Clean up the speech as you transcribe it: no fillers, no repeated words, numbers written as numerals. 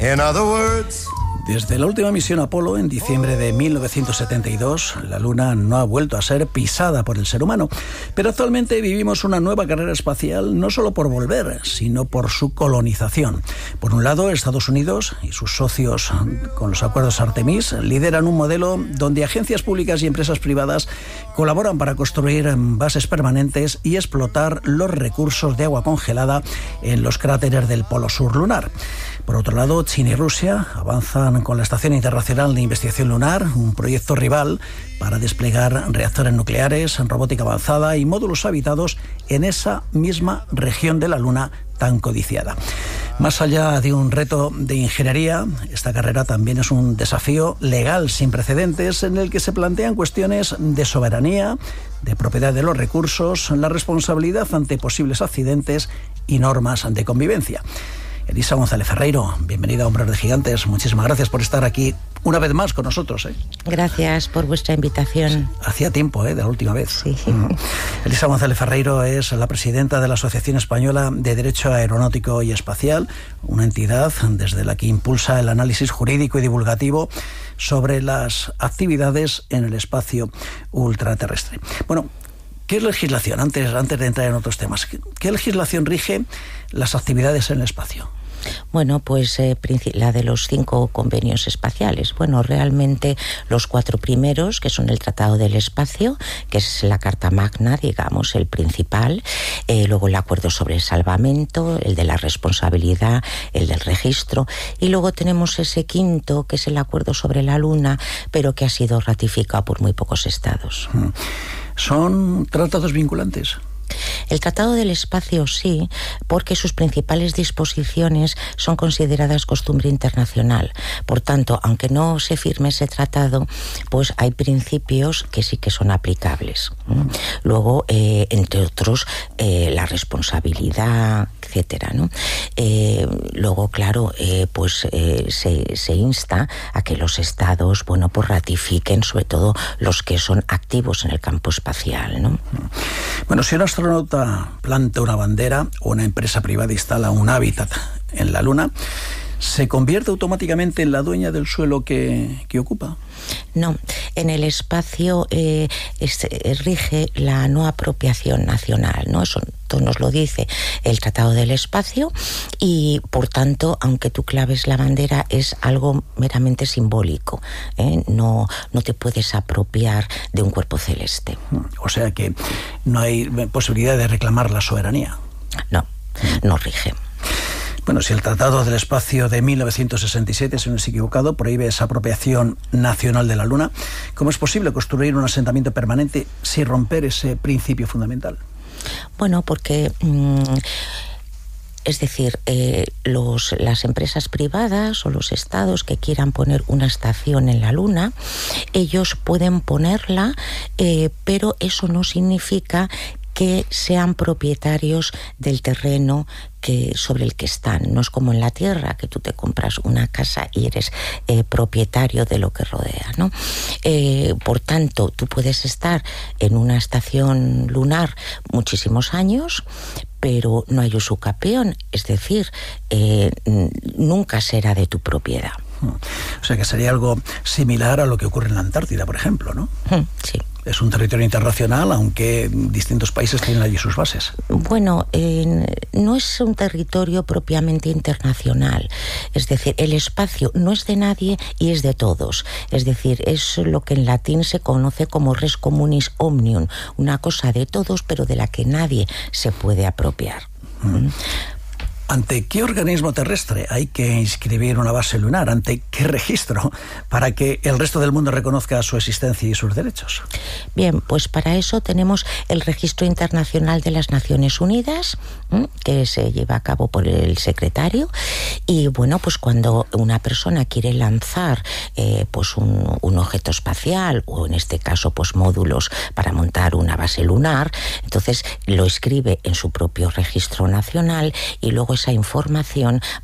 In other words... Desde la última misión Apolo, en diciembre de 1972, la Luna no ha vuelto a ser pisada por el ser humano. Pero actualmente vivimos una nueva carrera espacial, no solo por volver, sino por su colonización. Por un lado, Estados Unidos y sus socios con los acuerdos Artemis lideran un modelo donde agencias públicas y empresas privadas colaboran para construir bases permanentes y explotar los recursos de agua congelada en los cráteres del Polo Sur lunar. Por otro lado, China y Rusia avanzan con la Estación Internacional de Investigación Lunar, un proyecto rival para desplegar reactores nucleares, robótica avanzada y módulos habitados en esa misma región de la Luna tan codiciada. Más allá de un reto de ingeniería, esta carrera también es un desafío legal sin precedentes en el que se plantean cuestiones de soberanía, de propiedad de los recursos, la responsabilidad ante posibles accidentes y normas de convivencia. Elisa González Ferreiro, bienvenida a Hombres de Gigantes. Muchísimas gracias por estar aquí una vez más con nosotros. Gracias por vuestra invitación. Hacía tiempo, de la última vez. Sí. Elisa González Ferreiro es la presidenta de la Asociación Española de Derecho Aeronáutico y Espacial, una entidad desde la que impulsa el análisis jurídico y divulgativo sobre las actividades en el espacio ultraterrestre. Bueno, ¿qué legislación, antes de entrar en otros temas, qué legislación rige las actividades en el espacio? Bueno, pues la de los 5 convenios espaciales. Bueno, realmente los 4 primeros, que son el Tratado del Espacio, que es la Carta Magna, digamos, el principal. Luego el Acuerdo sobre el Salvamento, el de la responsabilidad, el del registro. Y luego tenemos ese 5º, que es el Acuerdo sobre la Luna, pero que ha sido ratificado por muy pocos estados. ¿Son tratados vinculantes? El Tratado del Espacio sí, porque sus principales disposiciones son consideradas costumbre internacional. Por tanto, aunque no se firme ese tratado, pues hay principios que sí que son aplicables. Luego, entre otros, la responsabilidad, etcétera, ¿no? Luego, claro, se insta a que los estados, pues ratifiquen, sobre todo los que son activos en el campo espacial, ¿no? Bueno, si un astronauta planta una bandera o una empresa privada instala un hábitat en la Luna, ¿se convierte automáticamente en la dueña del suelo que ocupa? No, en el espacio rige la no apropiación nacional, ¿no? Eso nos lo dice el Tratado del Espacio y, por tanto, aunque tú claves la bandera, es algo meramente simbólico, ¿eh? No te puedes apropiar de un cuerpo celeste. O sea que no hay posibilidad de reclamar la soberanía. No rige. Bueno, si el Tratado del Espacio de 1967, si no estoy equivocado, prohíbe esa apropiación nacional de la Luna, ¿cómo es posible construir un asentamiento permanente sin romper ese principio fundamental? Bueno, porque... Es decir, las empresas privadas o los estados que quieran poner una estación en la Luna, ellos pueden ponerla, pero eso no significa que sean propietarios del terreno sobre el que están. No es como en la Tierra, que tú te compras una casa y eres propietario de lo que rodea, ¿no? Por tanto, tú puedes estar en una estación lunar muchísimos años, pero no hay usucapión, es decir, nunca será de tu propiedad. O sea que sería algo similar a lo que ocurre en la Antártida, por ejemplo, ¿no? Sí. Es un territorio internacional, aunque distintos países tienen allí sus bases. Bueno, no es un territorio propiamente internacional. Es decir, el espacio no es de nadie y es de todos. Es decir, es lo que en latín se conoce como res communis omnium, una cosa de todos, pero de la que nadie se puede apropiar. ¿Ante qué organismo terrestre hay que inscribir una base lunar? ¿Ante qué registro? Para que el resto del mundo reconozca su existencia y sus derechos. Bien, pues para eso tenemos el Registro Internacional de las Naciones Unidas, que se lleva a cabo por el secretario. Y bueno, pues cuando una persona quiere lanzar pues un objeto espacial, o en este caso pues módulos para montar una base lunar, entonces lo escribe en su propio registro nacional y luego esa información